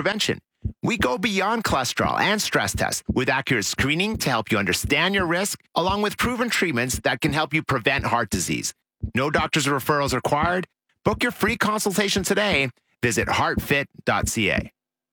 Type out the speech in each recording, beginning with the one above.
prevention. We go beyond cholesterol and stress tests with accurate screening to help you understand your risk, along with proven treatments that can help you prevent heart disease. No doctors or referrals required. Book your free consultation today. Visit heartfit.ca.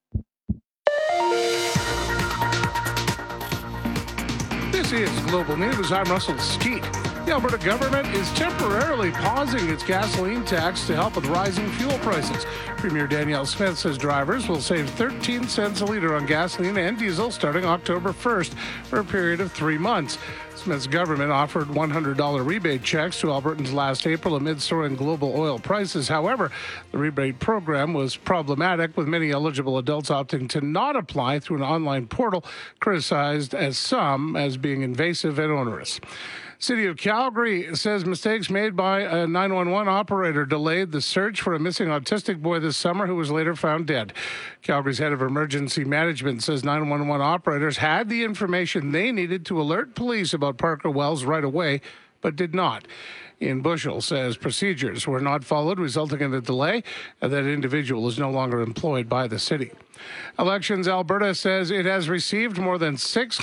This is Global News. I'm Russell Skeet. The Alberta government is temporarily pausing its gasoline tax to help with rising fuel prices. Premier Danielle Smith says drivers will save 13 cents a litre on gasoline and diesel starting October 1st for a period of 3 months. Smith's government offered $100 rebate checks to Albertans last April amid soaring global oil prices. However, the rebate program was problematic, with many eligible adults opting to not apply through an online portal, criticized as some as being invasive and onerous. City of Calgary says mistakes made by a 911 operator delayed the search for a missing autistic boy this summer who was later found dead. Calgary's head of emergency management says 911 operators had the information they needed to alert police about Parker Wells right away, but did not. Ian Bushell says procedures were not followed, resulting in a delay, and that individual is no longer employed by the city. Elections Alberta says it has received more than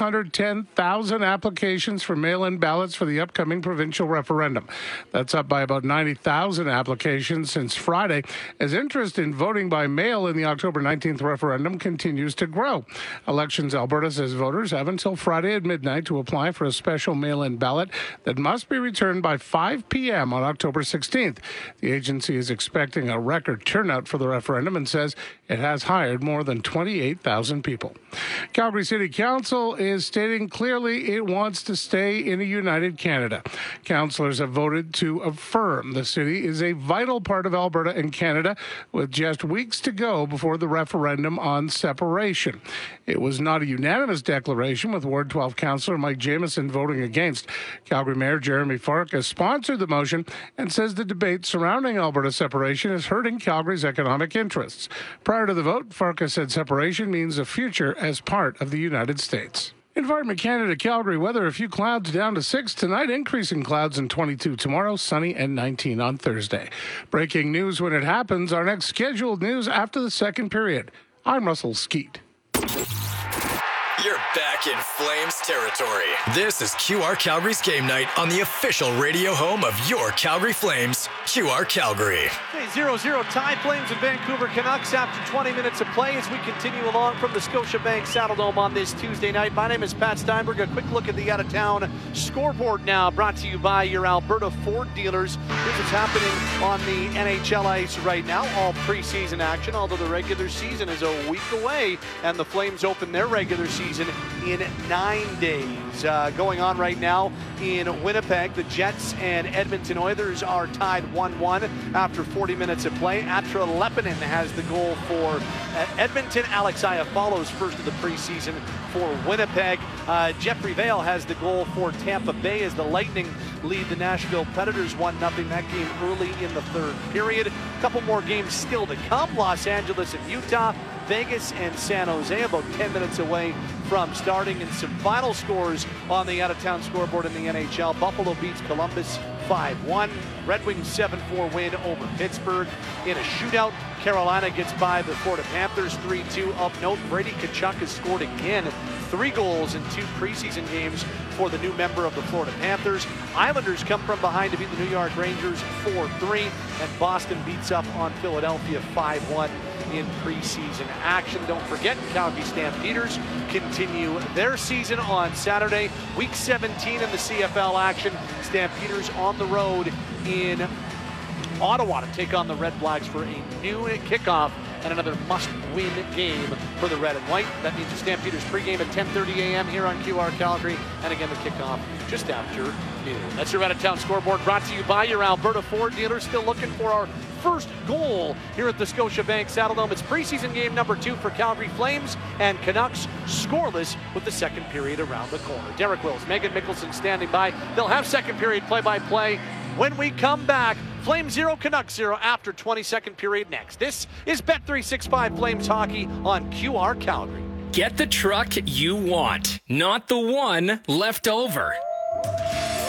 610,000 applications for mail-in ballots for the upcoming provincial referendum. That's up by about 90,000 applications since Friday, as interest in voting by mail in the October 19th referendum continues to grow. Elections Alberta says voters have until Friday at midnight to apply for a special mail-in ballot that must be returned by 5 p.m. on October 16th. The agency is expecting a record turnout for the referendum and says it has hired more than 28,000 people. Calgary City Council is stating clearly it wants to stay in a united Canada. Councillors have voted to affirm the city is a vital part of Alberta and Canada, with just weeks to go before the referendum on separation. It was not a unanimous declaration, with Ward 12 Councillor Mike Jamieson voting against. Calgary Mayor Jeremy Farkas sponsored the motion and says the debate surrounding Alberta separation is hurting Calgary's economic interests. Prior to the vote, Farkas said separation means a future as part of the United States. Environment Canada Calgary weather, a few clouds down to 6 tonight, increasing clouds and 22 tomorrow, sunny and 19 on Thursday. Breaking news when it happens, our next scheduled news after the second period. I'm Russell Skeet. You're back in Flames territory. This is QR Calgary's game night on the official radio home of your Calgary Flames, QR Calgary. Okay, 0-0 tie, Flames and Vancouver Canucks after 20 minutes of play as we continue along from the Scotiabank Saddledome on this Tuesday night. My name is Pat Steinberg. A quick look at the out-of-town scoreboard now, brought to you by your Alberta Ford dealers. Here's what's happening on the NHL ice right now. All preseason action, although the regular season is a week away, and the Flames open their regular season in 9 days. Going on right now in Winnipeg, the Jets and Edmonton Oilers are tied 1-1 after 40 minutes of play. Atra Lepinen has the goal for Edmonton. Alex follows first of the preseason for Winnipeg. Jeffrey Vale has the goal for Tampa Bay as the Lightning lead the Nashville Predators 1-0. That game early in the third period. A couple more games still to come. Los Angeles and Utah, Vegas and San Jose about 10 minutes away from starting. And some final scores on the out-of-town scoreboard in the NHL. Buffalo beats Columbus 5-1. Red Wings 7-4 win over Pittsburgh. In a shootout, Carolina gets by the Florida Panthers 3-2. Of note, Brady Tkachuk has scored again. 3 goals in 2 preseason games for the new member of the Florida Panthers. Islanders come from behind to beat the New York Rangers 4-3. And Boston beats up on Philadelphia 5-1 in preseason action. Don't forget, Calgary Stampeders continue their season on Saturday. Week 17 in the CFL action. Stampeders on the road in Ottawa to take on the Red Blacks for a new kickoff and another must-win game for the Red and White. That means the Stampeders pregame at 10:30 a.m. here on QR Calgary, and again the kickoff just after noon. That's your out-of-town scoreboard, brought to you by your Alberta Ford dealers. Still looking for our first goal here at the Scotiabank Saddledome. It's preseason game number 2 for Calgary Flames and Canucks, scoreless with the second period around the corner. Derek Wills, Megan Mickelson standing by. They'll have second period play-by-play when we come back. Flames 0, Canucks 0 after 22nd period next. This is Bet365 Flames Hockey on QR Calgary. Get the truck you want, not the one left over.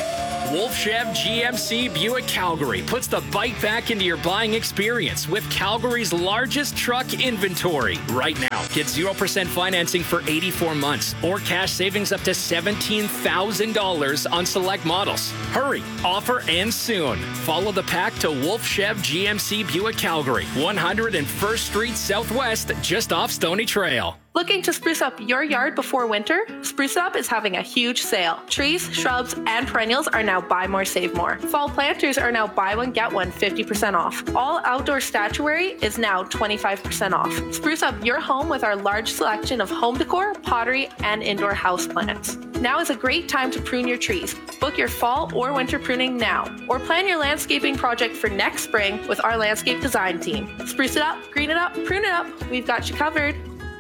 Wolf Chev GMC Buick Calgary puts the bike back into your buying experience with Calgary's largest truck inventory. Right now, get 0% financing for 84 months or cash savings up to $17,000 on select models. Hurry, offer ends soon. Follow the pack to Wolf Chev GMC Buick Calgary, 101st Street Southwest, just off Stony Trail. Looking to spruce up your yard before winter? Spruce Up is having a huge sale. Trees, shrubs, and perennials are now buy more, save more. Fall planters are now buy one, get one 50% off. All outdoor statuary is now 25% off. Spruce up your home with our large selection of home decor, pottery, and indoor houseplants. Now is a great time to prune your trees. Book your fall or winter pruning now, or plan your landscaping project for next spring with our landscape design team. Spruce it up, green it up, prune it up. We've got you covered.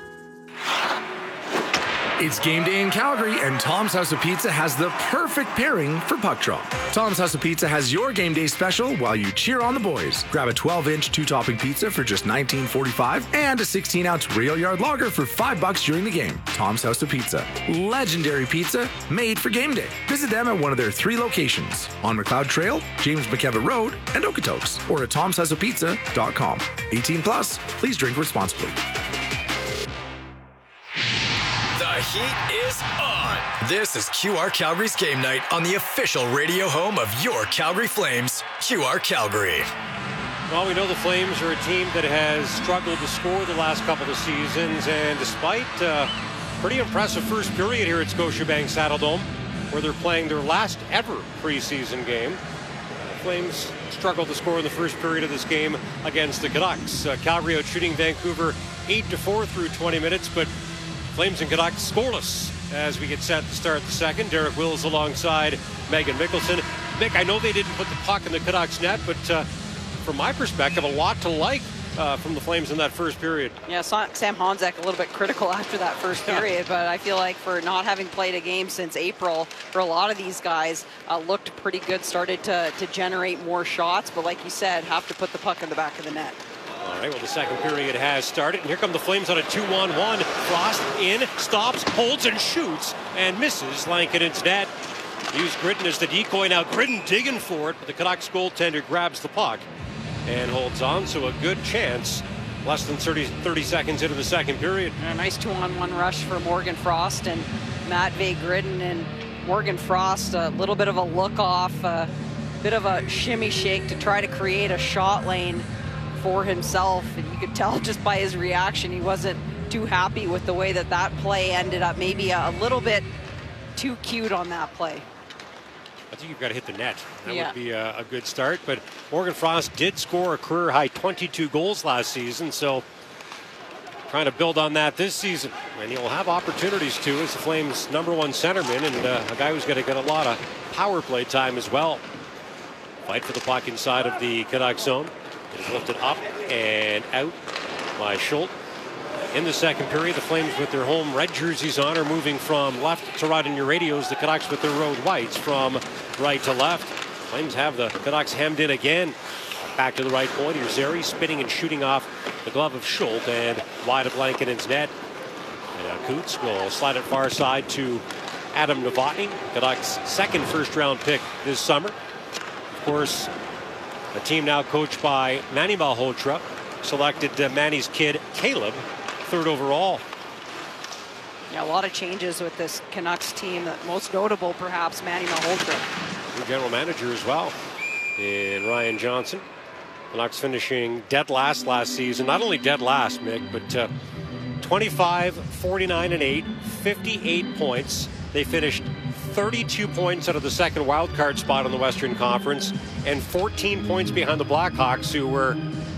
It's game day in Calgary, and Tom's House of Pizza has the perfect pairing for puck drop. Tom's House of Pizza has your game day special while you cheer on the boys. Grab a 12-inch two-topping pizza for just $19.45 and a 16-ounce rail yard lager for $5 during the game. Tom's House of Pizza. Legendary pizza made for game day. Visit them at one of their 3 locations, on McLeod Trail, James McKevitt Road, and Okotoks, or at tomshouseofpizza.com. 18 plus, please drink responsibly. The heat is on. This is QR Calgary's game night on the official radio home of your Calgary Flames, QR Calgary. Well, we know the Flames are a team that has struggled to score the last couple of seasons, and despite pretty impressive first period here at Scotiabank Saddledome, where they're playing their last ever preseason game, the Flames struggled to score in the first period of this game against the Canucks. Calgary out shooting Vancouver 8-4 through 20 minutes, but Flames and Canucks scoreless as we get set to start the second. Derek Wills alongside Megan Mickelson. Mick, I know they didn't put the puck in the Canucks net, but from my perspective, a lot to like from the Flames in that first period. Yeah, Sam Honzek a little bit critical after that first period, but I feel like for not having played a game since April, for a lot of these guys, looked pretty good, started to generate more shots, but like you said, have to put the puck in the back of the net. All right, well, the second period has started, and here come the Flames on a 2-on-1. Frost in, stops, holds, and shoots, and misses Lankinen's net. Use Gritton as the decoy. Now Gritton digging for it, but the Canucks goaltender grabs the puck and holds on, so a good chance. Less than 30 seconds into the second period. A nice 2-on-1 rush for Morgan Frost and Matvei Gritton, and Morgan Frost, a little bit of a look off, a bit of a shimmy shake to try to create a shot lane for himself, and you could tell just by his reaction he wasn't too happy with the way that play ended up. Maybe a little bit too cute on that play. I think you've got to hit the net. That would be a good start, but Morgan Frost did score a career high 22 goals last season, so trying to build on that this season, and he'll have opportunities to as the Flames' #1 centerman, and a guy who's going to get a lot of power play time as well. Fight for the puck inside of the Canucks zone. It is lifted up and out by Schultz. In the second period, the Flames with their home red jerseys on are moving from left to right in your radios. The Canucks with their road whites from right to left. Flames have the Canucks hemmed in again. Back to the right point. Here's Zary spinning and shooting off the glove of Schultz and wide of Lankinen's net. And Coots will slide it far side to Adam Novotny, Canucks' second first-round pick this summer. Of course, a team now coached by Manny Malhotra selected Manny's kid Caleb third overall. Yeah, a lot of changes with this Canucks team. Most notable, perhaps, Manny Malhotra. New general manager as well in Ryan Johnson. Canucks finishing dead last season. Not only dead last, Mick, but 25, 49 and 8, 58 points. They finished 32 points out of the second wild card spot in the Western Conference and 14 points behind the Blackhawks, who were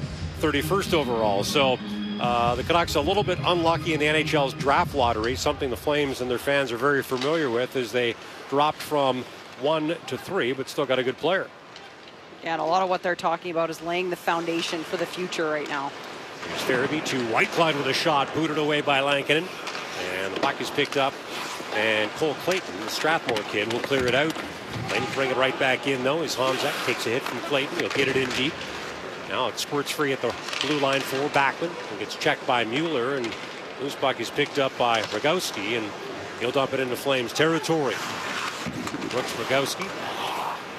31st overall. So the Canucks a little bit unlucky in the NHL's draft lottery, something the Flames and their fans are very familiar with, as they dropped from 1 to 3, but still got a good player. Yeah, and a lot of what they're talking about is laying the foundation for the future right now. Here's Farabee to Whitecloud with a shot, booted away by Lankinen. And the puck is picked up, and Cole Clayton, the Strathmore kid, will clear it out. Clayton bring it right back in, though, as Honzek takes a hit from Clayton. He'll get it in deep. Now it squirts free at the blue line for Backman. It gets checked by Mueller, and this puck is picked up by Rogowski, and he'll dump it into Flames territory. Brooks Rogowski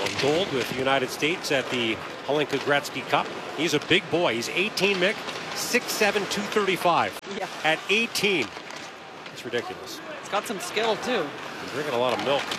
gold with the United States at the Hlinka Gretzky Cup. He's a big boy. He's 18, Mick, 6'7", 235. Yeah. At 18. It's ridiculous. He's got some skill, too. He's drinking a lot of milk.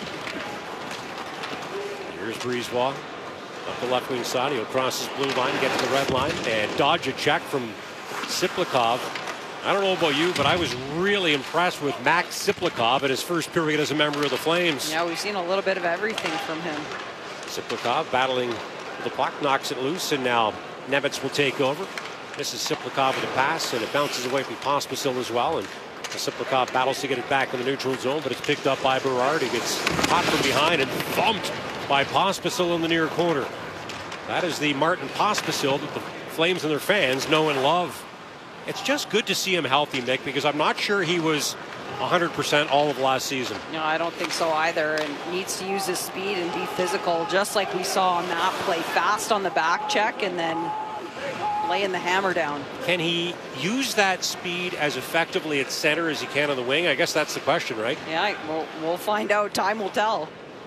Here's Brisebois. Up the left wing side. He'll cross his blue line, get to the red line, and dodge a check from Siplikov. I don't know about you, but I was really impressed with Max Siplikov at his first period as a member of the Flames. Yeah, we've seen a little bit of everything from him. Siplikov battling with the puck, knocks it loose, and now Nemitz will take over. This is Siplikov with a pass, and it bounces away from Pospisil as well. And Siplikov battles to get it back in the neutral zone, but it's picked up by Berard. He gets caught from behind and bumped by Pospisil in the near corner. That is the Martin Pospisil that the Flames and their fans know and love. It's just good to see him healthy, Mick, because I'm not sure he was 100% all of last season. No, I don't think so either, and needs to use his speed and be physical, just like we saw on that play. Fast on the back check and then laying the hammer down. Can he use that speed as effectively at center as he can on the wing? I guess that's the question, right? Yeah, we'll find out. Time will tell.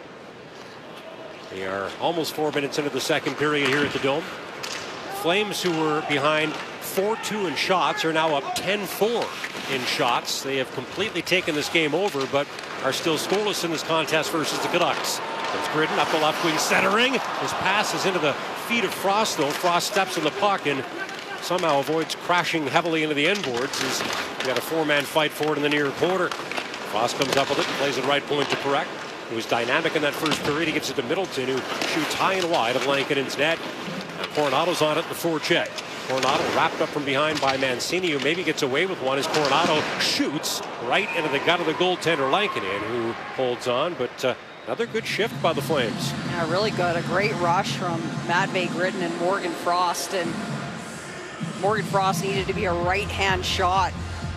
We are almost 4 minutes into the second period here at the Dome. Flames, who were behind 4-2 in shots, are now up 10-4 in shots. They have completely taken this game over, but are still scoreless in this contest versus the Canucks. There's Gridden up the left wing centering. His pass is into the feet of Frost, though. Frost steps on the puck and somehow avoids crashing heavily into the end boards as we got a four-man fight for it in the near corner. Frost comes up with it and plays it right point to Perek. He was dynamic in that first period. He gets it to Middleton, who shoots high and wide of Lankinen's net. Now Coronado's on it in the forecheck. Coronado wrapped up from behind by Mancini, who maybe gets away with one as Coronado shoots right into the gut of the goaltender Lankinen, who holds on. But another good shift by the Flames. Yeah, really good. A great rush from Matvei Gridden and Morgan Frost. And Morgan Frost needed to be a right-hand shot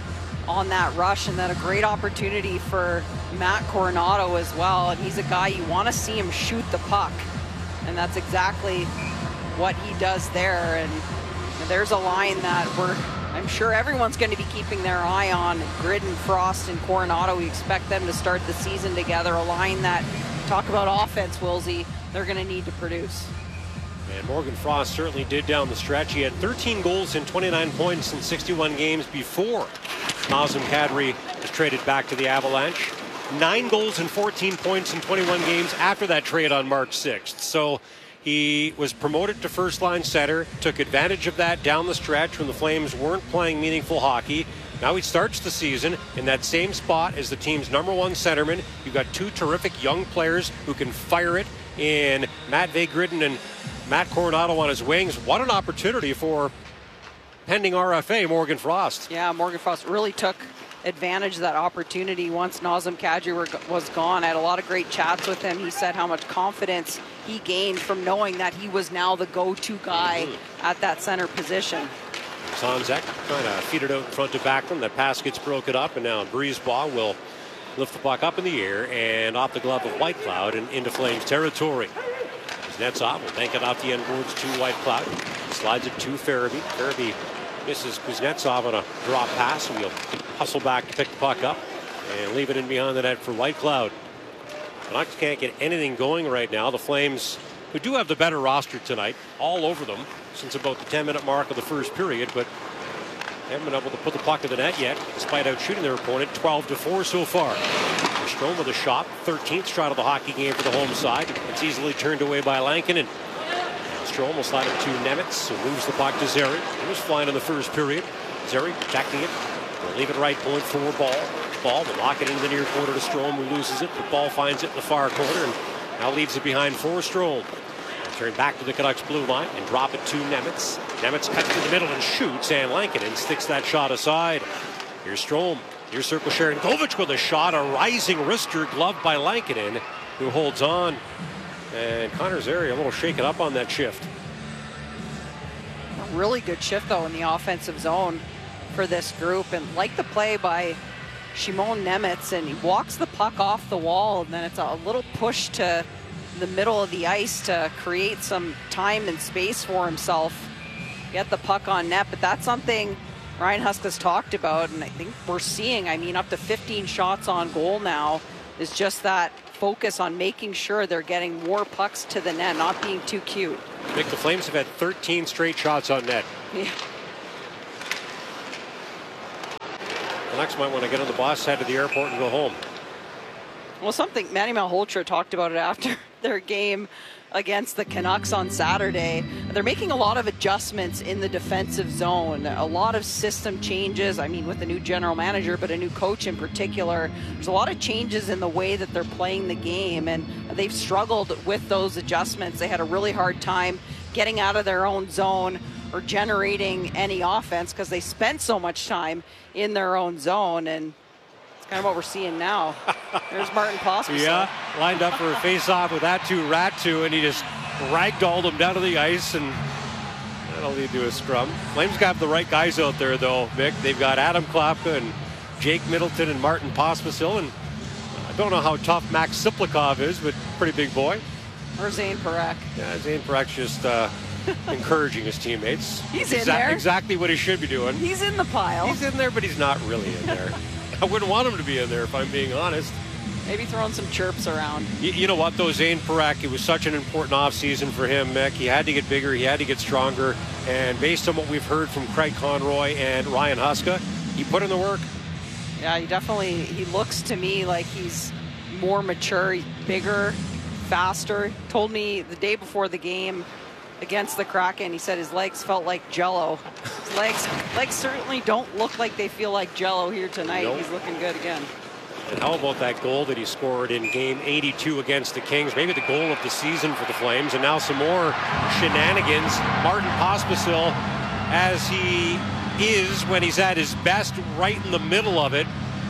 on that rush, and then a great opportunity for Matt Coronado as well. And he's a guy you want to see him shoot the puck, and that's exactly what he does there. And there's a line that I'm sure everyone's going to be keeping their eye on. Gridden, Frost, and Coronado. We expect them to start the season together. A line that, talk about offense, Wilsey, they're going to need to produce. And Morgan Frost certainly did down the stretch. He had 13 goals and 29 points in 61 games before Nazem Kadri was traded back to the Avalanche. 9 goals and 14 points in 21 games after that trade on March 6th. So he was promoted to first-line center, took advantage of that down the stretch when the Flames weren't playing meaningful hockey. Now he starts the season in that same spot as the team's #1 centerman. You've got two terrific young players who can fire it in Matvei Gridden and Matt Coronado on his wings. What an opportunity for pending RFA Morgan Frost. Yeah, Morgan Frost really took advantage of that opportunity once Nazem Kadri was gone. I had a lot of great chats with him. He said how much confidence he gained from knowing that he was now the go-to guy at that center position. Sonzek trying to feed it out in front to Backlund. That pass gets broken up, and now Brisebois will lift the puck up in the air and off the glove of Whitecloud and into Flames territory. Kuznetsov will bank it off the end boards to Whitecloud. Slides it to Farabee. Farabee misses Kuznetsov on a drop pass, and he'll hustle back to pick the puck up and leave it in behind the net for Whitecloud. Canucks can't get anything going right now. The Flames, who do have the better roster tonight, all over them since about the 10-minute mark of the first period, but haven't been able to put the puck in the net yet, despite outshooting their opponent 12-4 so far. Strome with a shot, 13th shot of the hockey game for the home side. It's easily turned away by Lankinen. Strome will slide it to Nemitz, who moves the puck to Zary. He was flying in the first period. Zary protecting it. Will leave it right point for Ball. Ball will lock it into the near corner to Strome, who loses it. The Ball finds it in the far corner and now leaves it behind for Strome. Turn back to the Canucks blue line and drop it to Nemitz. Nemitz cuts to the middle and shoots, and Lankinen sticks that shot aside. Here's Strome. Here's Circle Sharangovich with a shot, a rising wrister gloved by Lankinen, who holds on. And Connor Zary a little shaken up on that shift. A really good shift, though, in the offensive zone for this group. And like the play by Shimon Nemitz, and he walks the puck off the wall, and then it's a little push to the middle of the ice to create some time and space for himself, get the puck on net. But that's something Ryan Husk has talked about, and I think we're seeing, up to 15 shots on goal now, is just that focus on making sure they're getting more pucks to the net, not being too cute. Nick, the Flames have had 13 straight shots on net. Yeah. Canucks might want to get on the boss side of the airport and go home. Well, something Manny Malhotra talked about it after their game against the Canucks on Saturday. They're making a lot of adjustments in the defensive zone, a lot of system changes. I mean, with a new general manager, but a new coach in particular. There's a lot of changes in the way that they're playing the game, and they've struggled with those adjustments. They had a really hard time getting out of their own zone or generating any offense because they spent so much time in their own zone, and it's kind of what we're seeing now. There's Martin Pospisil. Yeah, lined up for a face-off with Ratu, and he just ragdolled him down to the ice, and that'll lead to a scrum. Flames got the right guys out there, though, Vic. They've got Adam Klapka and Jake Middleton and Martin Pospisil, and I don't know how tough Max Siplikov is, but pretty big boy. Or Zane Parekh. Yeah, Zane Parek's just encouraging his teammates. He's in there. Exactly what he should be doing. He's in the pile. He's in there, but he's not really in there. I wouldn't want him to be in there if I'm being honest. Maybe throwing some chirps around. You know what, though, Zane Parekh, it was such an important offseason for him, Mick. He had to get bigger, he had to get stronger, and based on what we've heard from Craig Conroy and Ryan Huska, he put in the work. Yeah, he looks to me like he's more mature, bigger, faster. Told me the day before the game against the Kraken, he said his legs felt like Jell-O. His legs certainly don't look like they feel like Jell-O here tonight. Nope. He's looking good again. And how about that goal that he scored in game 82 against the Kings? Maybe the goal of the season for the Flames. And now some more shenanigans. Martin Pospisil, as he is when he's at his best, right in the middle of it.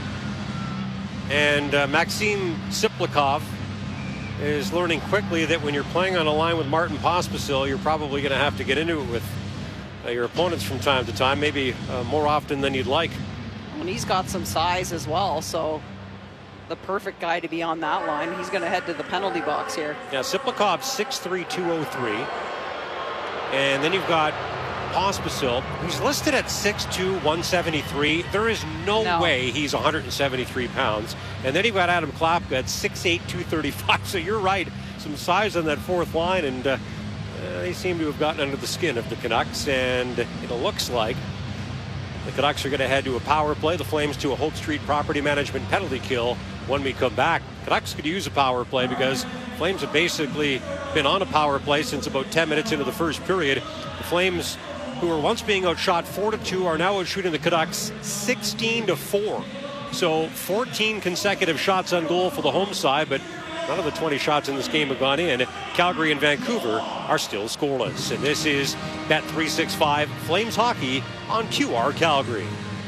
And Maxim Siplikov is learning quickly that when you're playing on a line with Martin Pospisil, you're probably going to have to get into it with your opponents from time to time, maybe more often than you'd like. And he's got some size as well, so the perfect guy to be on that line. He's going to head to the penalty box here. Yeah, Siplikov 6'3", 203. And then you've got Pospisil, who's listed at 6'2", 173. There is no way he's 173 pounds. And then you've got Adam Klapka at 6'8", 235. So you're right, some size on that fourth line, and they seem to have gotten under the skin of the Canucks. And it looks like the Canucks are going to head to a power play. The Flames to a Hope Street Property Management penalty kill when we come back. Canucks could use a power play because Flames have basically been on a power play since about 10 minutes into the first period. The Flames, who were once being outshot 4-2, are now outshooting the Canucks 16-4. So 14 consecutive shots on goal for the home side, but none of the 20 shots in this game have gone in. Calgary and Vancouver are still scoreless. And this is Bet365 Flames Hockey on QR Calgary.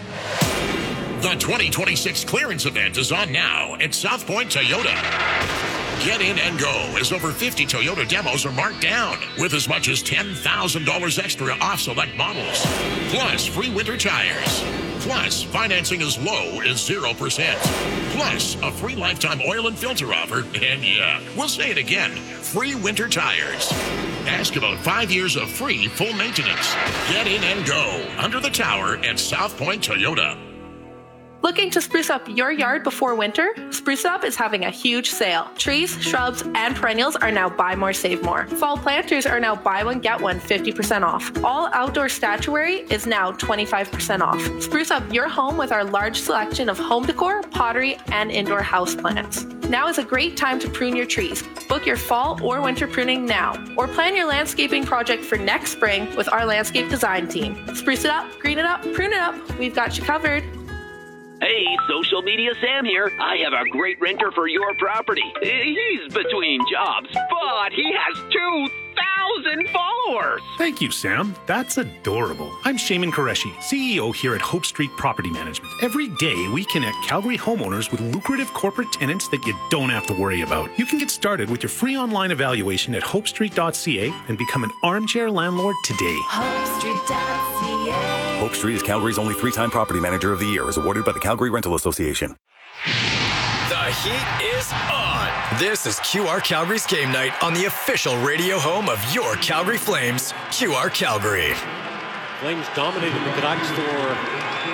The 2026 clearance event is on now at South Point Toyota. Get in and go as over 50 Toyota demos are marked down with as much as $10,000 extra off select models. Plus free winter tires. Plus financing as low as 0%. Plus a free lifetime oil and filter offer. And yeah, we'll say it again, free winter tires. Ask about 5 years of free full maintenance. Get in and go under the tower at South Point Toyota. Looking to spruce up your yard before winter? Spruce Up is having a huge sale. Trees, shrubs, and perennials are now buy more, save more. Fall planters are now buy one, get one 50% off. All outdoor statuary is now 25% off. Spruce up your home with our large selection of home decor, pottery, and indoor houseplants. Now is a great time to prune your trees. Book your fall or winter pruning now, or plan your landscaping project for next spring with our landscape design team. Spruce it up, green it up, prune it up. We've got you covered. Hey, Social Media Sam here. I have a great renter for your property. He's between jobs, but he has 2,000 followers. Thank you, Sam. That's adorable. I'm Shaman Qureshi, CEO here at Hope Street Property Management. Every day, we connect Calgary homeowners with lucrative corporate tenants that you don't have to worry about. You can get started with your free online evaluation at hopestreet.ca and become an armchair landlord today. HopeStreet.ca. Hope Street is Calgary's only 3-time property manager of the year, as awarded by the Calgary Rental Association. The heat is on. This is QR Calgary's game night on the official radio home of your Calgary Flames, QR Calgary. Flames dominated the Canucks for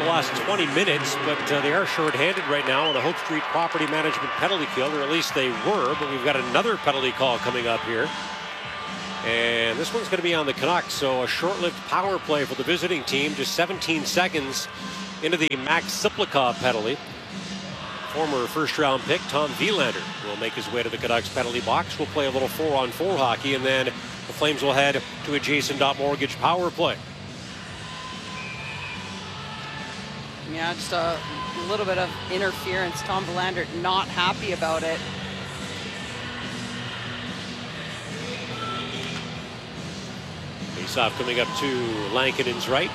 last 20 minutes, but they are short-handed right now on a Hope Street property management penalty kill, or at least they were, but we've got another penalty call coming up here. And this one's going to be on the Canucks, so a short-lived power play for the visiting team, just 17 seconds into the Max Siplikov penalty. Former first-round pick Tom Wielander will make his way to the Canucks penalty box. We'll play a little 4-on-4 hockey, and then the Flames will head to a Jason Mortgage power play. Yeah, just a little bit of interference. Tom Wielander not happy about it. Faceoff coming up to Lankinen's right.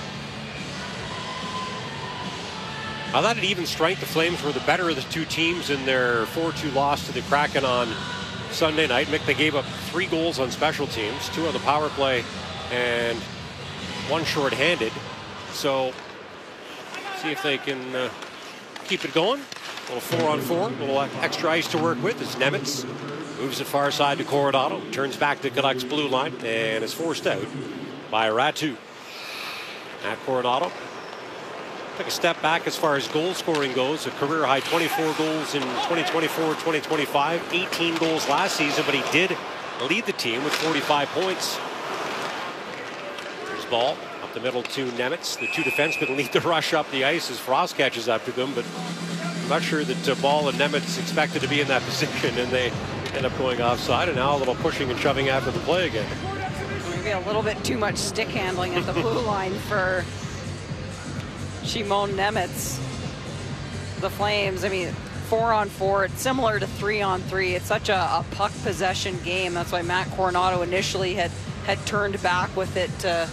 I thought at even strength, the Flames were the better of the two teams in their 4-2 loss to the Kraken on Sunday night. Mick, they gave up 3 goals on special teams, 2 on the power play, and 1 shorthanded. So, see if they can keep it going. A little 4-on-4, a little extra ice to work with as Nemitz moves it far side to Coronado, turns back to Canucks blue line, and is forced out by Ratu. At Coronado took a step back as far as goal scoring goes. A career high 24 goals in 2024-2025, 18 goals last season, but he did lead the team with 45 points. There's ball up the middle to Nemitz. The 2 defensemen lead the rush up the ice as Frost catches up to them, but I'm not sure that Ball and Nemitz expected to be in that position, and they end up going offside, and now a little pushing and shoving after the play again. Maybe a little bit too much stick handling at the blue line for Shimon Nemitz. The Flames, I mean, 4-on-4, it's similar to 3-on-3. It's such a puck possession game. That's why Matt Coronado initially had turned back with it to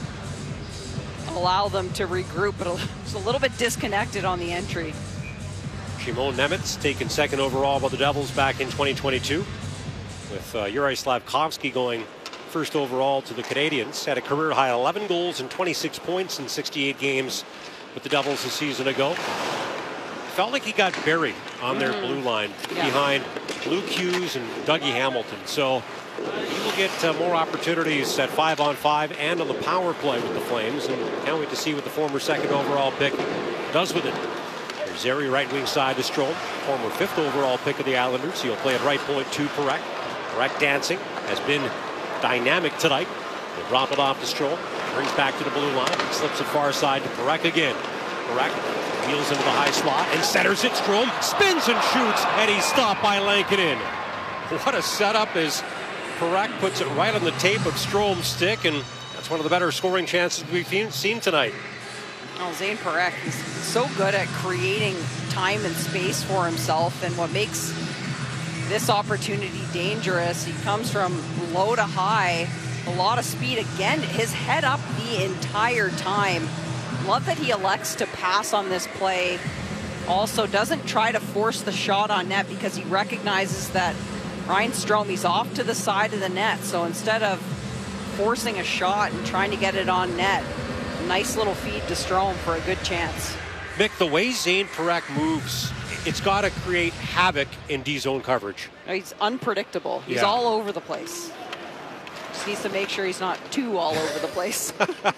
allow them to regroup, but it's a little bit disconnected on the entry. Shimon Nemitz taken second overall by the Devils back in 2022, with Yuri Slafkovsky going first overall to the Canadiens. Had a career high 11 goals and 26 points in 68 games with the Devils a season ago. Felt like he got buried on their blue line behind Luke Hughes and Dougie Hamilton. So he will get more opportunities at 5-on-5 and on the power play with the Flames, and can't wait to see what the former second overall pick does with it. There's Zeri right wing side to Strome, former 5th overall pick of the Islanders. He'll play at right point to Parekh. Parekh dancing has been dynamic tonight. They drop it off to Strome, brings back to the blue line, and slips it far side to Parekh again. Parekh wheels into the high slot and centers it. Strome spins and shoots, and he's stopped by Lankinen. What a setup as Parekh puts it right on the tape of Strome's stick, and that's one of the better scoring chances we've seen tonight. Oh, Zane Parekh, he's so good at creating time and space for himself, and what makes this opportunity dangerous, he comes from low to high, a lot of speed. Again, his head up the entire time. Love that he elects to pass on this play. Also doesn't try to force the shot on net because he recognizes that Ryan Strome, he's off to the side of the net. So instead of forcing a shot and trying to get it on net, nice little feed to Strome for a good chance. Mick, the way Zane Parekh moves, it's got to create havoc in D-zone coverage. He's unpredictable. He's all over the place. Just needs to make sure he's not too all over the place.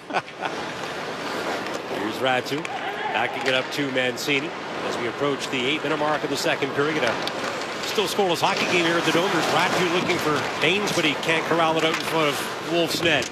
Here's Ratu, backing it up to Mancini as we approach the 8-minute mark of the second period. Still scoreless hockey game here at the Dome. There's Ratu looking for Baines, but he can't corral it out in front of Wolf's net.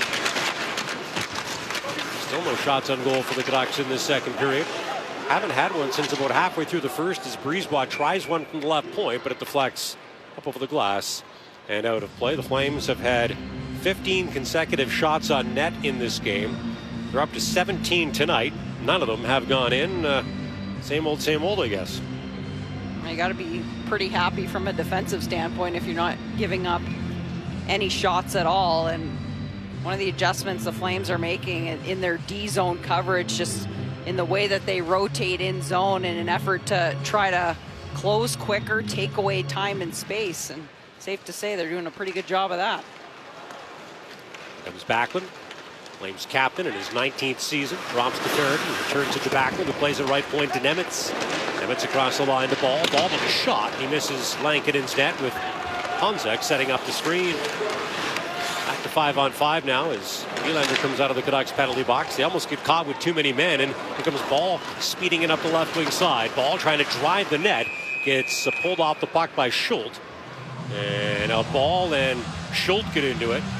Still no shots on goal for the Canucks in this second period. Haven't had one since about halfway through the first as Brisebois tries one from the left point, but it deflects up over the glass and out of play. The Flames have had 15 consecutive shots on net in this game. They're up to 17 tonight. None of them have gone in. Same old, I guess. You got to be pretty happy from a defensive standpoint if you're not giving up any shots at all. And one of the adjustments the Flames are making in their D-zone coverage, just in the way that they rotate in zone in an effort to try to close quicker, take away time and space. And safe to say they're doing a pretty good job of that. Comes Backlund, Flames captain in his 19th season, drops to third and returns it to Backlund, who plays at right point to Nemitz. Nemitz across the line to Ball. Ball with a shot. He misses Lankinen's net with Honzek setting up the screen. Back Back to 5-on-5 now as Nylander comes out of the Canucks penalty box. They almost get caught with too many men, and here comes Ball speeding in up the left wing side. Ball trying to drive the net. Gets pulled off the puck by Schultz. And now Ball and Schultz get into it.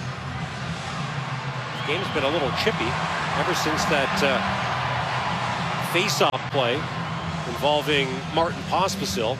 The game's been a little chippy ever since that face-off play involving Martin Pospisil.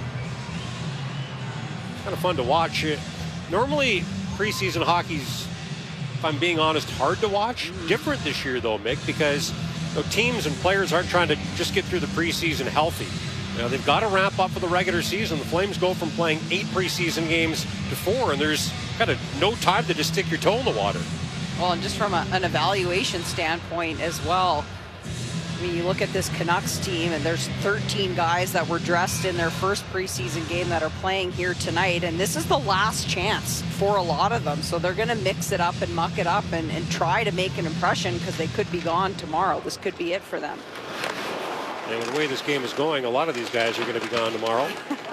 Kind of fun to watch. Normally, preseason hockey's, if I'm being honest, hard to watch. Different this year, though, Mick, because teams and players aren't trying to just get through the preseason healthy. They've got to ramp up for the regular season. The Flames go from playing 8 preseason games to 4, and there's kind of no time to just stick your toe in the water. Well, and just from an evaluation standpoint as well, I mean, you look at this Canucks team, and there's 13 guys that were dressed in their first preseason game that are playing here tonight, and this is the last chance for a lot of them. So they're going to mix it up and muck it up and try to make an impression because they could be gone tomorrow. This could be it for them. And with the way this game is going, a lot of these guys are going to be gone tomorrow.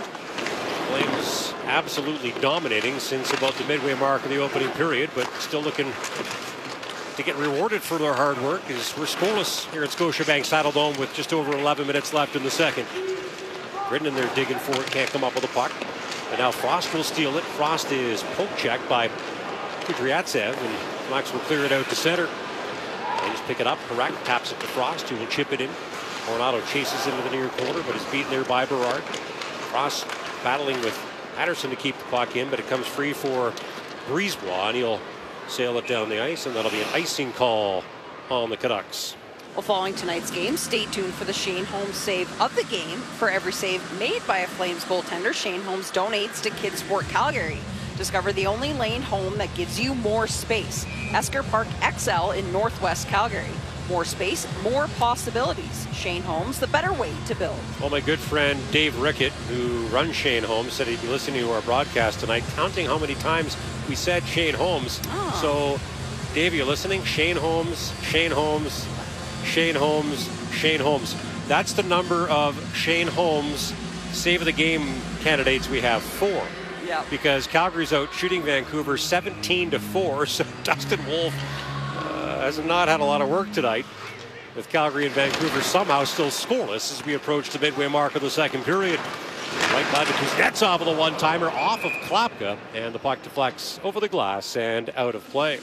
Flames absolutely dominating since about the midway mark of the opening period, but still looking to get rewarded for their hard work as we're scoreless here at Scotiabank Saddledome with just over 11 minutes left in the second. Gridden in there digging for it, can't come up with the puck. And now Frost will steal it. Frost is poke checked by Kudryavtsev, and Max will clear it out to center. They just pick it up, correct, taps it to Frost, who will chip it in. Coronado chases into the near corner, but is beaten there by Berard. Frost battling with Patterson to keep the puck in, but it comes free for Brisebois, and he'll sail it down the ice, and that'll be an icing call on the Canucks. Well, following tonight's game, stay tuned for the Shane Holmes save of the game. For every save made by a Flames goaltender, Shane Holmes donates to Kids Sport Calgary. Discover the only lane home that gives you more space. Esker Park XL in Northwest Calgary. More space, more possibilities. Shane Holmes, the better way to build. Well, my good friend Dave Rickett, who runs Shane Holmes, said he'd be listening to our broadcast tonight, counting how many times we said Shane Holmes. Oh. So, Dave, you're listening? Shane Holmes, Shane Holmes, Shane Holmes, Shane Holmes. That's the number of Shane Holmes save of the game candidates we have. 4. Yeah. Because Calgary's out shooting Vancouver 17-4, so Dustin Wolf has not had a lot of work tonight, with Calgary and Vancouver somehow still scoreless as we approach the midway mark of the second period. Right by to Kuznetsov with a one-timer off of Klapka, and the puck deflects over the glass and out of play.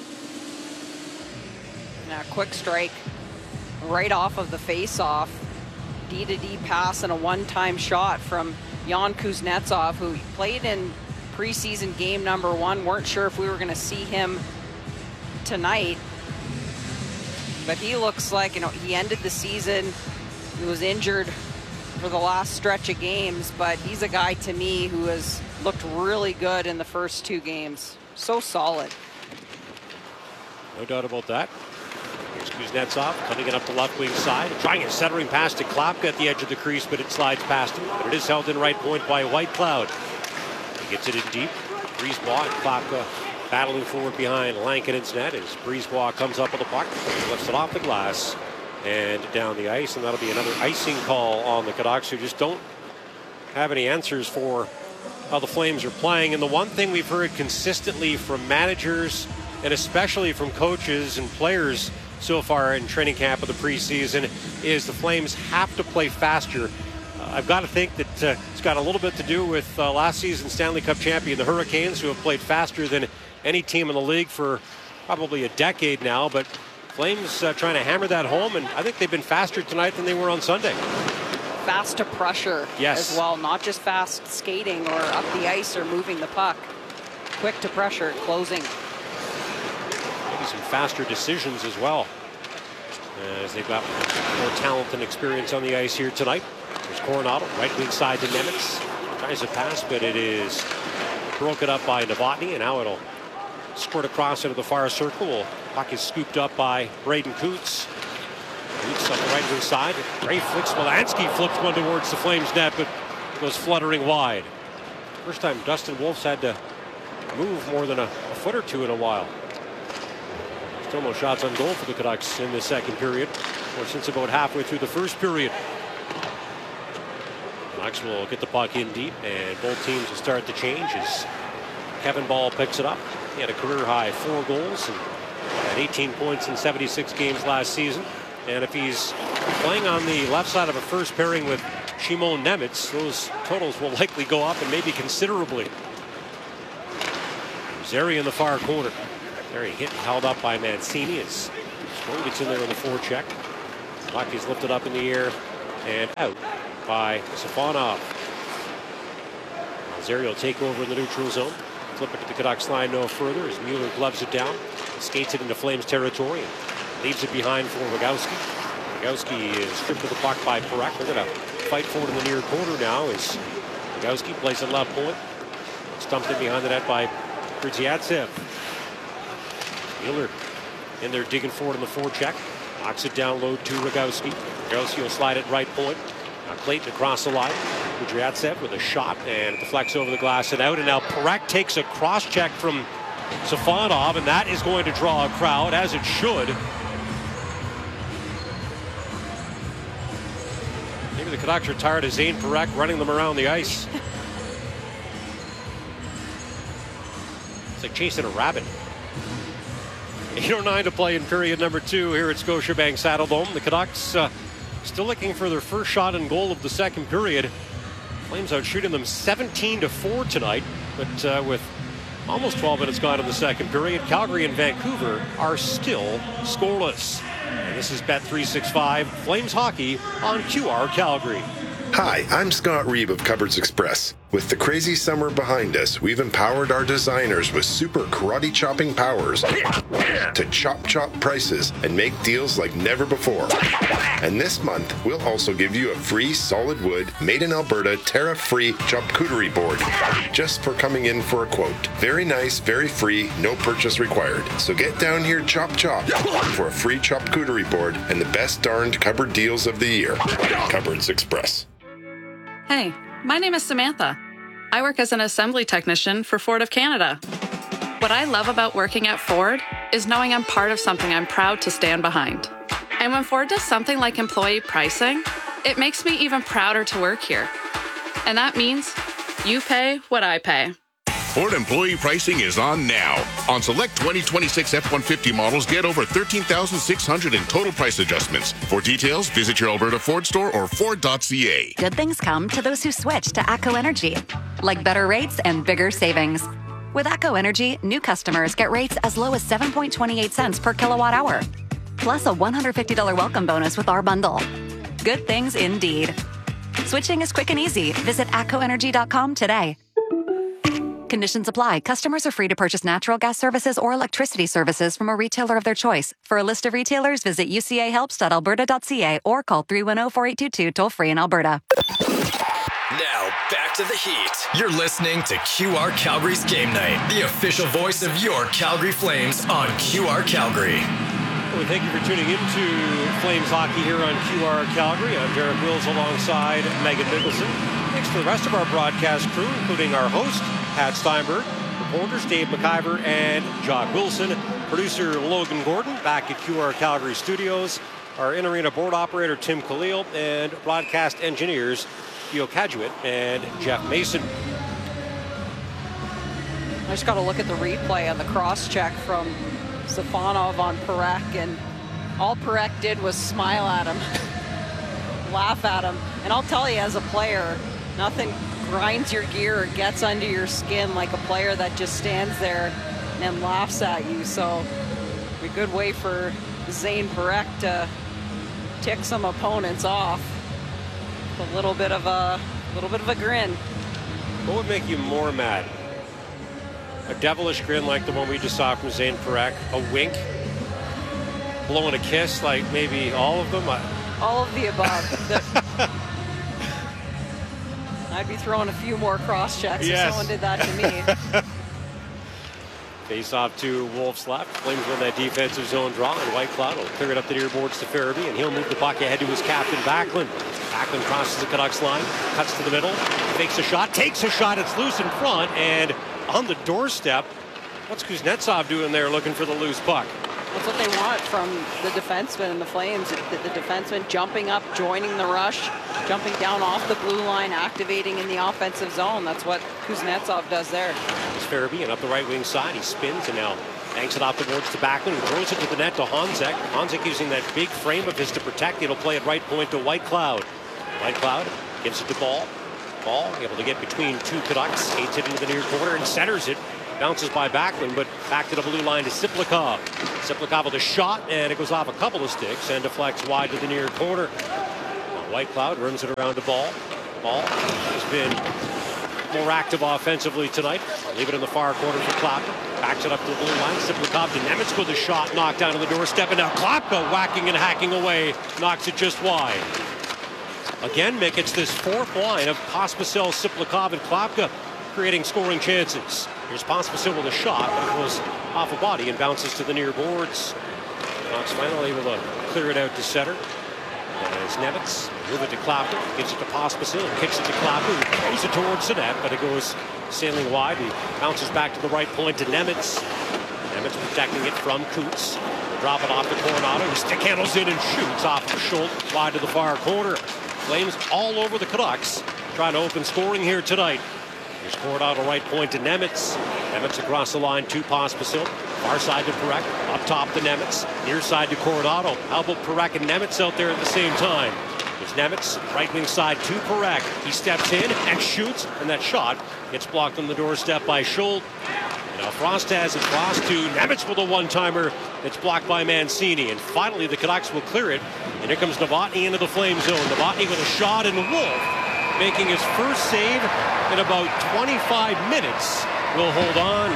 Now, quick strike right off of the face-off. D-to-D pass and a one-time shot from Jan Kuznetsov, who played in preseason game number 1. Weren't sure if we were going to see him tonight. But he looks like, he ended the season. He was injured for the last stretch of games, but he's a guy to me who has looked really good in the first 2 games. So solid. No doubt about that. Here's Kuznetsov cutting it up the left wing side, trying a centering pass to Klapka at the edge of the crease, but it slides past him. But it is held in right point by White Cloud. He gets it in deep. Brisebois and Klapka battling forward behind Lankinen's net as Brisebois comes up with the puck, lifts it off the glass and down the ice, and that'll be another icing call on the Canucks, who just don't have any answers for how the Flames are playing. And the one thing we've heard consistently from managers and especially from coaches and players so far in training camp of the preseason is the Flames have to play faster. I've got to think that it's got a little bit to do with last season's Stanley Cup champion, the Hurricanes, who have played faster than any team in the league for probably a decade now. But Flames trying to hammer that home, and I think they've been faster tonight than they were on Sunday. Fast to pressure as well, not just fast skating or up the ice or moving the puck. Quick to pressure, closing. Maybe some faster decisions as well, as they've got more talent and experience on the ice here tonight. There's Coronado, right wing side to Nemitz. Tries to pass, but it is broken up by Novotny, and now it'll squirt across into the far circle. Puck is scooped up by Braden Coots. Coots on the right wing side. Ray flicks. Molansky flips one towards the Flames net, but goes fluttering wide. First time Dustin Wolf's had to move more than a foot or two in a while. Still no shots on goal for the Canucks in the second period, or since about halfway through the first period. Canucks will get the puck in deep, and both teams will start to change as Kevin Ball picks it up. He had a career-high 4 goals and had 18 points in 76 games last season. And if he's playing on the left side of a first pairing with Shimon Nemitz, those totals will likely go up and maybe considerably. Zeri in the far corner. There he hit and held up by Mancini as Swan gets in there on the forecheck. Puck is lifted up in the air and out by Safonov. Zeri will take over in the neutral zone. Flip it to the Canucks line no further as Mueller gloves it down. Skates it into Flames territory and leaves it behind for Rogowski. Rogowski is stripped of the puck by Parekh. They're going to fight for it in the near corner now as Rogowski plays at left point. Stumped in behind the net by Bertyazev. Mueller in there digging forward on the forecheck. Knocks it down low to Rogowski. Rogowski will slide it right point. Now Clayton across the line. Bertyazev with a shot and it deflects over the glass and out. And now Parekh takes a cross check from Safonov, and that is going to draw a crowd, as it should. Maybe the Canucks are tired of Zane Parekh running them around the ice. It's like chasing a rabbit. 8:09 to play in period number 2 here at Scotiabank Saddledome. The Canucks still looking for their first shot and goal of the second period. Flames out shooting them 17-4 tonight, but with almost 12 minutes gone in the second period, Calgary and Vancouver are still scoreless. And this is Bet365 Flames Hockey on QR Calgary. Hi, I'm Scott Reeb of Cupboards Express. With the crazy summer behind us, we've empowered our designers with super karate chopping powers to chop prices and make deals like never before. And this month, we'll also give you a free solid wood, made in Alberta, tariff-free charcuterie board just for coming in for a quote. Very nice, very free, no purchase required. So get down here, chop for a free charcuterie board and the best darned cupboard deals of the year. Cupboards Express. Hey, my name is Samantha. I work as an assembly technician for Ford of Canada. What I love about working at Ford is knowing I'm part of something I'm proud to stand behind. And when Ford does something like employee pricing, it makes me even prouder to work here. And that means you pay what I pay. Ford employee pricing is on now. On select 2026 F-150 models, get over $13,600 in total price adjustments. For details, visit your Alberta Ford store or Ford.ca. Good things come to those who switch to ATCO Energy, like better rates and bigger savings. With ATCO Energy, new customers get rates as low as 7.28 cents per kilowatt hour, plus a $150 welcome bonus with our bundle. Good things indeed. Switching is quick and easy. Visit ATCOenergy.com today. Conditions apply. Customers are free to purchase natural gas services or electricity services from a retailer of their choice. For a list of retailers, visit ucahelps.alberta.ca or call 310-4822 toll-free in Alberta. Now, back to the Heat. You're listening to QR Calgary's Game Night, the official voice of your Calgary Flames on QR Calgary. Well, thank you for tuning in to Flames Hockey here on QR Calgary. I'm Derek Wills alongside Megan Mickelson. Thanks to the rest of our broadcast crew, including our host, Pat Steinberg, reporters Dave McIver and Jock Wilson, producer Logan Gordon back at QR Calgary Studios, our in-arena board operator Tim Khalil, and broadcast engineers Theo Cadjuit and Jeff Mason. I just got to look at the replay on the cross-check from Safonov on Parekh, and all Parekh did was smile at him, laugh at him. And I'll tell you, as a player, nothing grinds your gear or gets under your skin like a player that just stands there and laughs at you. So a good way for Zane Parekh to tick some opponents off. A little bit of a grin. What would make you more mad? A devilish grin like the one we just saw from Zane Parekh, a wink, blowing a kiss like maybe all of them? All of the above. I'd be throwing a few more cross checks if someone did that to me. Face off to Wolf's left. Flames win that defensive zone draw, and Whitecloud will clear it up the near boards to Farabee, and he'll move the puck ahead to his captain, Backlund. Backlund crosses the Canucks line, cuts to the middle, fakes a shot, takes a shot, it's loose in front, and on the doorstep, what's Kuznetsov doing there looking for the loose puck? That's what they want from the defenseman and the Flames. The defenseman jumping up, joining the rush, jumping down off the blue line, activating in the offensive zone. That's what Kuznetsov does there. It's Farabee up the right wing side. He spins and now banks it off the boards to Backlund, who throws it to the net to Honzek. Honzek using that big frame of his to protect. It'll play at right point to Whitecloud. Whitecloud gives it to Ball. Ball able to get between two Canucks. Skates it into the near corner and centers it. Bounces by Backlund, but back to the blue line to Siplikov. Siplikov with a shot, and it goes off a couple of sticks and deflects wide to the near corner. Now Whitecloud runs it around to Ball. Ball has been more active offensively tonight. Leave it in the far corner for Klapka. Backs it up to the blue line. Siplikov to Nemitz with a shot knocked down to the doorstep, and now Klapka whacking and hacking away. Knocks it just wide. Again, Mick, it's this fourth line of Pospisil, Siplikov, and Klapka creating scoring chances. Here's Pospisil with a shot, but it goes off a body and bounces to the near boards. Knox finally able to clear it out to center. As Nemitz move it to Klapka, gives it to Pospisil, and kicks it to Klapka, who throws it towards the net, but it goes sailing wide and bounces back to the right point to Nemitz. Nemitz protecting it from Coots. Drop it off to Coronado, who stick handles in and shoots off of Schultz wide to the far corner. Flames all over the Canucks, trying to open scoring here tonight. Here's Coronado right point to Nemitz. Nemitz across the line to Pospisil. Far side to Parekh. Up top to Nemitz. Near side to Coronado. How about Parekh and Nemitz out there at the same time? Here's Nemitz, right wing side to Parekh. He steps in and shoots, and that shot gets blocked on the doorstep by Schultz. Now Frost has it. Frost to Nemitz with a one-timer. It's blocked by Mancini. And finally the Canucks will clear it. And here comes Novotny into the Flame zone. Novotny with a shot, and Wolf making his first save in about 25 minutes. Will hold on.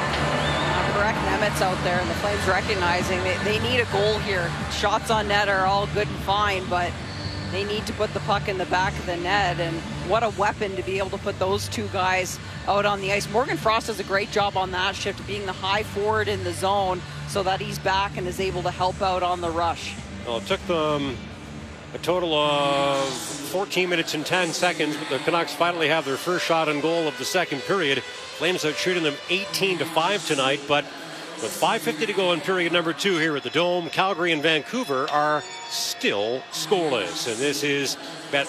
Correct, Nemitz out there, and the Flames recognizing they need a goal here. Shots on net are all good and fine, but they need to put the puck in the back of the net, and what a weapon to be able to put those two guys out on the ice. Morgan Frost does a great job on that shift, being the high forward in the zone so that he's back and is able to help out on the rush. Well, it took them a total of 14 minutes and 10 seconds, but the Canucks finally have their first shot on goal of the second period. Flames out shooting them 18-5 tonight, but with 5:50 to go in period number 2 here at the Dome, Calgary and Vancouver are still scoreless. And this is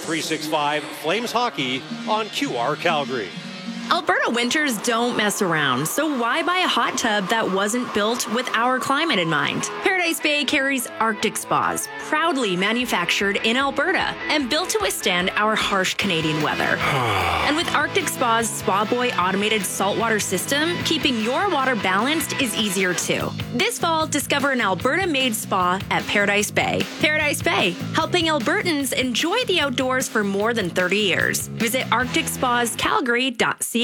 Bet365 Flames Hockey on QR Calgary. Alberta winters don't mess around, so why buy a hot tub that wasn't built with our climate in mind? Paradise Bay carries Arctic Spas, proudly manufactured in Alberta and built to withstand our harsh Canadian weather. And with Arctic Spa's Spa Boy automated saltwater system, keeping your water balanced is easier too. This fall, discover an Alberta-made spa at Paradise Bay. Paradise Bay, helping Albertans enjoy the outdoors for more than 30 years. Visit arcticspascalgary.ca.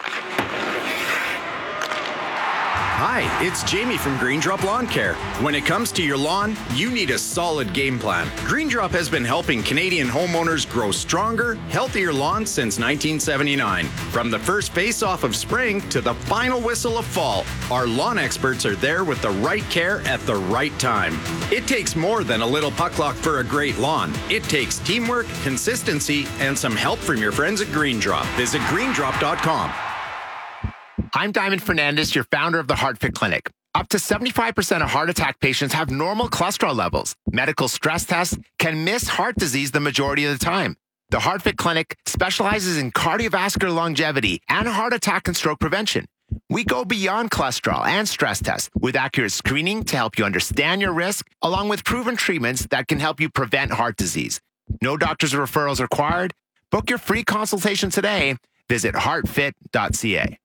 Hi, it's Jamie from Green Drop Lawn Care. When it comes to your lawn, you need a solid game plan. Green Drop has been helping Canadian homeowners grow stronger, healthier lawns since 1979. From the first face-off of spring to the final whistle of fall, our lawn experts are there with the right care at the right time. It takes more than a little puck luck for a great lawn. It takes teamwork, consistency, and some help from your friends at Green Drop. Visit greendrop.com. I'm Diamond Fernandez, your founder of the HeartFit Clinic. Up to 75% of heart attack patients have normal cholesterol levels. Medical stress tests can miss heart disease the majority of the time. The HeartFit Clinic specializes in cardiovascular longevity and heart attack and stroke prevention. We go beyond cholesterol and stress tests with accurate screening to help you understand your risk, along with proven treatments that can help you prevent heart disease. No doctors or referrals required. Book your free consultation today. Visit heartfit.ca.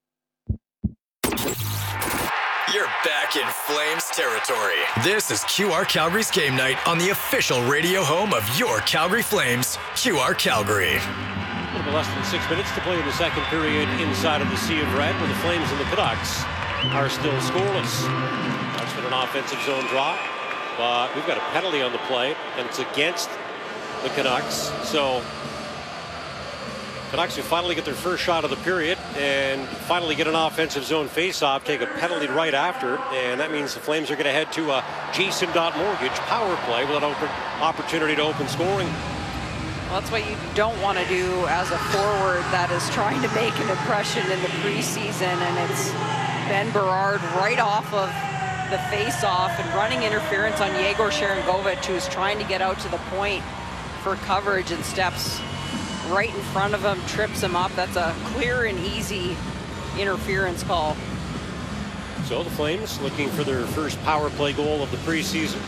You're back in Flames territory. This is QR Calgary's game night on the official radio home of your Calgary Flames, QR Calgary. A little bit less than 6 minutes to play in the second period inside of the Sea of Red, where the Flames and the Canucks are still scoreless. That's been an offensive zone draw, but we've got a penalty on the play, and it's against the Canucks. So Canucks who finally get their first shot of the period and finally get an offensive zone face-off, take a penalty right after, and that means the Flames are going to head to a Jason Mortgage power play with an opportunity to open scoring. Well, that's what you don't want to do as a forward that is trying to make an impression in the preseason, and it's Ben Berard right off of the face-off and running interference on Yegor Sharangovich, who's trying to get out to the point for coverage and steps right in front of him, trips him up. That's a clear and easy interference call. So the Flames looking for their first power play goal of the preseason.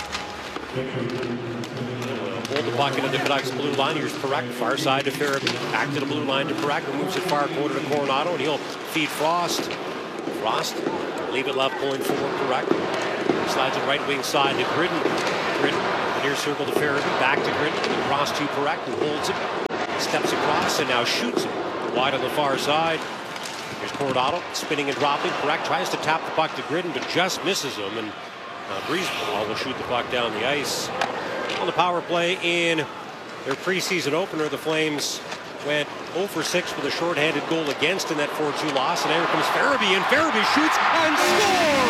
Hold the puck into the Canucks blue line. Here's Parekh, far side to Farabee. Back to the blue line to Parekh, moves it far corner to Coronado, and he'll feed Frost. Frost, leave it left, pulling forward Parekh. Slides it right wing side to Gridden. Gridden, near circle to Farabee, back to Gridden, across to Parekh, who holds it. Steps across and now shoots it wide on the far side. Here's Coronado, spinning and dropping. Parekh tries to tap the puck to Gridden, but just misses him, and Breezeball will shoot the puck down the ice. On the power play in their preseason opener, the Flames went 0 for 6 with a shorthanded goal against in that 4-2 loss. And here comes Farabee, and Farabee shoots and scores!